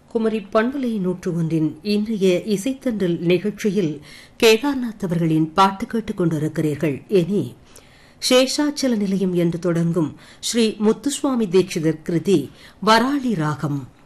குமரி பண்பலை 101 இன்றைய இசைத்தன்றல் நிகழ்ச்சியில் கேதார்நாத் அவர்களின் பாட்டு கேட்டுக் கொண்டிருக்கிறீர்கள். இனி சேஷாச்சல நிலையம் என்று தொடங்கும் ஸ்ரீ முத்துசுவாமி தீட்சிதர் கிருதி வராளி ராகம்.